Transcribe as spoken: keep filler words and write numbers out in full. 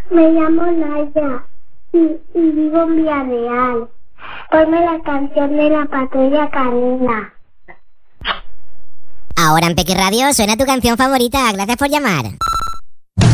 Me llamo Naya y, y vivo en Villarreal. Ponme la canción de la patrulla canina. Ahora en Pequi Radio suena tu canción favorita. Gracias por llamar.